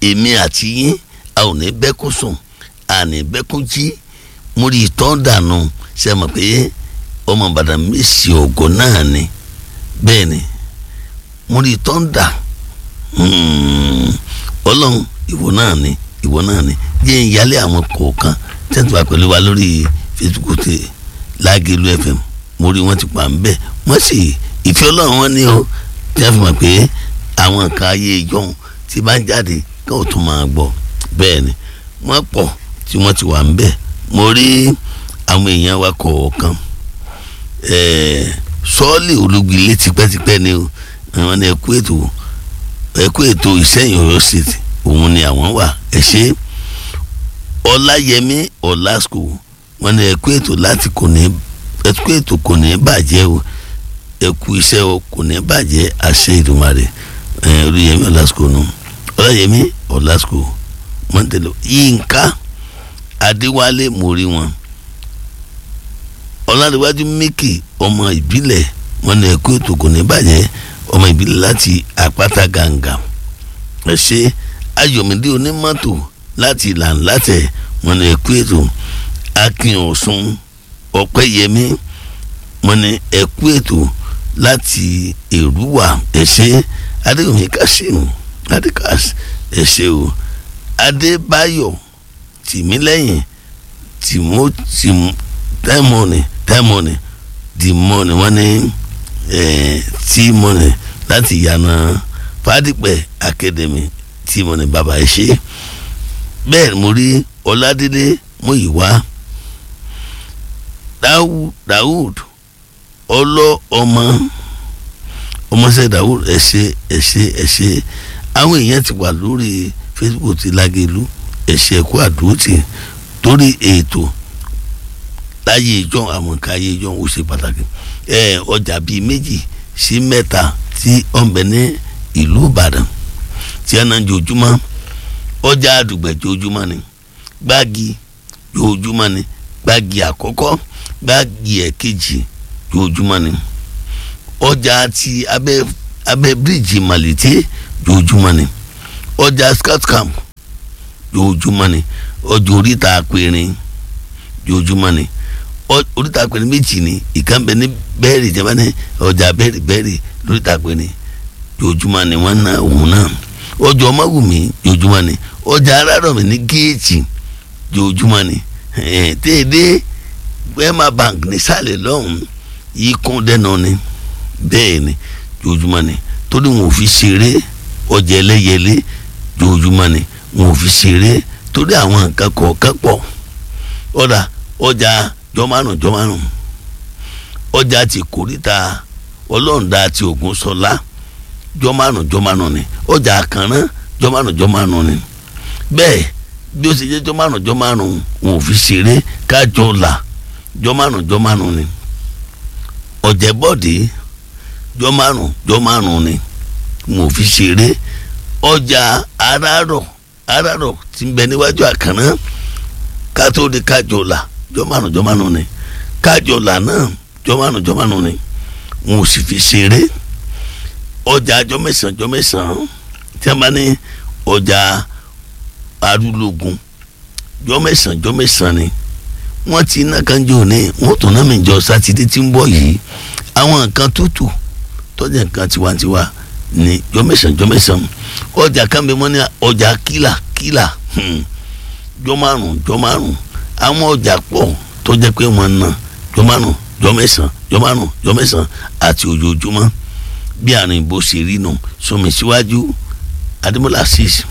èmi àti yín a ò ní bẹ́kún sùn a ní bẹ́kún jí mo rí ìtọ́ dànù ṣe mọ̀ pé ọmọ Ìbàdàn Mèsì Ògo náà ni bẹ́ẹ̀ ni mo rí ìtọ́ dà Ọlọ́run ìwọ náà ni jẹ́ ìyálé àwọn kọ̀ọ̀kan tẹ́tù wá pẹ̀lú wa lórí Facebook ti Lágẹ̀lú FM mo rí wọn ti pa ń bẹ́ẹ̀ wọ́n sì ìfẹ́ Ọlọ́run wọn ní o tí a fi mọ̀ pé àwọn nǹkan ayé ìjọ́un tí bá ń jáde ká ò tún máa gbọ́ bẹ́ẹ̀ ni wọ́n pọ̀ tí wọ́n ti wà ń bẹ́ẹ̀ mo rí àwọn èèyàn wa kọ̀ọ̀kan Sọ́ọ̀lì Olúgbìlé tipẹ́tipẹ́ ni o àwọn ní ẹ̀kú ètò Ìṣẹ̀yìn Ọ̀yọ́ State òun ni àwọn wà ẹ ṣe Ọláyẹmí Ọlásùkò wọn ní ẹ̀kú ètò kò ní bàjẹ́ o ẹ̀kú iṣẹ́ o kò ní bàjẹ́ àṣẹ Ìdùmarè Olúyẹmí Ọlásùkò nù Ọláyẹmí Ọlásùkò mọ́tẹ́lẹ̀ Yínká Adéwálé mórí wọn Ọládéwájú Míkì ọmọ ìbílẹ̀ wọn ní ẹ̀kú ètò kò ní bàjẹ́ ọmọ ìbílẹ̀ láti Àpáta Gàǹgà ẹ ṣe Ayọ̀mídé onímọ́tò láti Làǹlátẹ̀ wọn ní ẹ̀kú ètò Akin Ọ̀ṣun Ọpẹ́yẹmí wọn ní ẹ̀kú ètò láti Èrúwà ẹ ṣe Adéyẹmí Kásímù Adékàs ẹ ṣe o Adébáyọ̀ Tìmílẹ́yìn Tẹ́mọ̀nì Dìmọ̀nì wọn ní Tìmọ̀nì láti Ìyànà Fádípẹ̀ Academy Tìmọ̀nì bàbá ẹ ṣe bẹ́ẹ̀ mo rí Ọládélé Múyìwá Dáúd ọmọọṣẹ́ Dáúd ẹ ṣe àwọn èèyàn ti wà lórí Facebook ti Lágẹ̀lú ẹ ṣe ẹ̀kú àdúrótì torí ètò láyé ìjọ àwọn nǹkan ayé ìjọ ó ṣe pàtàkì ọjà bíi 2 sí 3 tí ó ń bẹ ní ìlú Ìbàdàn tí ẹ náà jojúmọ́ ọjà Àdùgbẹ̀ jojúmọ́ ni Gbági jojúmọ́ ni Gbági àkọ́kọ́ Gbági ẹ̀kejì jojúmọ́ ni ọjà ti abẹ́ bíríìjì Màlété jojúmọ́ ni ọjà Scout Camp jojúmọ́ ni ọjà Oríta Apẹ̀rìn jojúmọ́ ni Oríta Apẹ̀rìn méjì ni ìkànnbẹ ní bẹ́ẹ̀rì jẹba ní ọjà bẹ́ẹ̀rì lóríta Apẹ̀rìn jojúmọ́ ni wọ́n ná òun náà ọjà Ọmọwùmí jojúmọ́ ni ọjà Arárọ̀mí ní géètì jojúmọ́ ni tẹ́ẹ̀dẹ́ Wema Bank nísàlẹ̀ lọ́hùn yìí kún dẹ́nà ni bẹ́ẹ̀ ni jojúmọ́ ni torí wọn ò fi ṣeré ọjà Ẹlẹ́yẹlé jojúmọ́ ni wọn ò fi ṣeré torí àwọn nǹkan kọ̀ọ̀kan pọ̀ ọjà jọmárùn ọjà ti Kòríta Ọlọ́ǹda ti Ògúnṣọlá jọmárùn ni ọjà Àkànrán jọmárùn ni bẹ́ẹ̀ bí ó ṣe jẹ́ jọmárùn wọn ò fi ṣeré Kájọlà jọmárùn ni Ọ̀jẹ̀bọ̀dé jọmárùn ni wọn ò fi ṣeré ọjà Arárọ̀ tí ń bẹ níwájú Àkànrán kátó di Kájọlà jọmárùn ni Kájọlà náà jọmárùn ni wọn ò sì fi ṣeré ọjà jọmẹsàn tí a bá ní ọjà Arúlógún jọmẹsàn ni wọ́n ti iná kanjọ ní wọ́n tó náà mi jọ sátidé tí ń bọ̀ yìí àwọn nǹkan tútù tọ́jà nǹkan tiwantiwa ní jọmẹsàn ọjà kan bẹ mọ́ ní ọjà kílà jọmárùn àwọn ọjà pọ̀ tó jẹ́ pé wọ́n ná jọmẹsàn àti ojoojúmọ́ bí àrùn ìbò ṣe rí nù sọmi síwájú Adémọ́lá 6.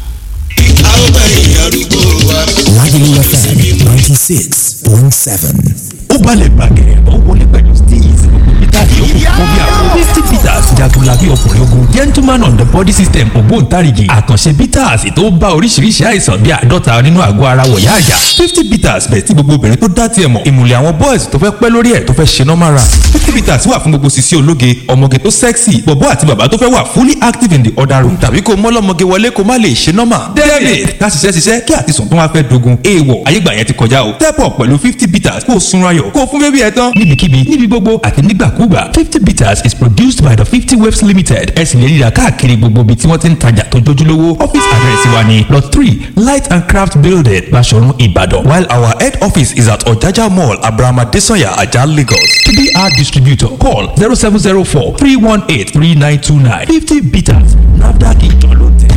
Lágẹ̀lú FM 96.7. ó balẹ̀ gbàgẹ̀rẹ̀ ó wọlé pẹ̀lú steez tàbí òkú bí àwọn Misty Bitters jagunlabi ọkùnrin ogun gentleman on the body system ògbóǹtarìgì àkànṣe bitters tó bá oríṣiríṣi àìsàn bíi 50 nínú àgọ́ ara wọ̀yá àyà 50 bitters bẹ̀ tí gbogbo obìnrin tó dá tiẹ̀ mọ̀ ìmùlẹ̀ àwọn boys tó fẹ́ pẹ́ lórí ẹ̀ tó fẹ́ ṣe normal run 50 bitters wà fún gbogbo sisi ológe ọmọge tó sexy bọ̀bọ́ àti bàbá tó fẹ́ wà fully active in the other room tàbí kó mọ́lọ́mọge wọlé kó má lè ṣe normal debit ká ṣiṣẹ́ kí àtisùn tó wá fẹ́ dogun èèwọ̀ ayégbà yẹn ti kọjá o step up pẹ̀lú 50 bitters kó sunrayọ̀ kó fún bébí ẹ̀ tán níbikíbi níbi gbogbo àti nígbàkúgbà 50 bitters is produced by the 50 Waves Limited. ẹ sì lè ríra káàkiri gbogbo ibi tí wọ́n ti ń tajà tó jójúlówó. office address wa ni lot 3 Light and Craft Building Basọ̀run Ìbàdàn, while our head office is at Ọ̀jájá Mall Abrahama Desanya Ajah Lagos. To be our distributor, call 0704 318 3929. 50 bitters, NAFDAC ìjọ ló tẹ̀.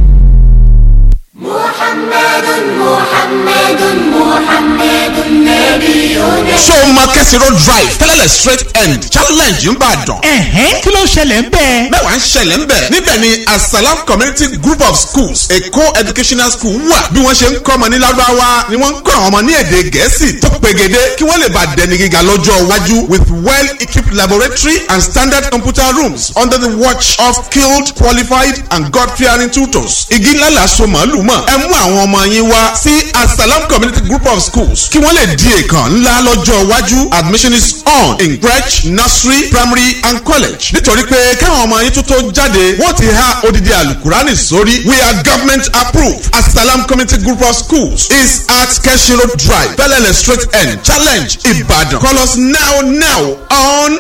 محمد نبينا. ṣó ma kẹ́sì road drive tẹ́lẹ̀lẹ̀ straight end challenge ń bàdàn. kí ló ṣẹlẹ̀ ń bẹ́ẹ̀. mẹ́wàá ń ṣẹlẹ̀ ń bẹ̀. níbẹ̀ ni Asalam Community Group of Schools a co-educational school wà. bí wọ́n ṣe ń kọ́ ọmọ ní Lárúbáwá ni wọ́n ń kọ́ àwọn ọmọ ní èdè Gẹ̀ẹ́sì tó pegede kí wọ́n lè bá dẹni gíga lọ́jọ́ iwájú with well-equipped laboratory and standard computer rooms under the watch of skilled, qualified and God-fearing tutors. igi ńlá la so màálù mọ̀. ẹ mú àwọn ọmọ yín wá sí Asalam Community Group of Schools kí wọ́n lè di èèkàn ńlá lọ́jọ́ iwájú. Admission is on in crèche, nursery, primary and college. nítorí pé káwọn ọmọ yín tuntun jáde wọ́n ti há odidi alukurani sórí. we are government approved. Asalam Community Group of Schools is at Keshi Road Drive, Bellele Straight End, Challenge, Ibadan. Call us now on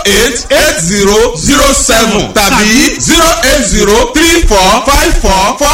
08053088007 tàbí 0803454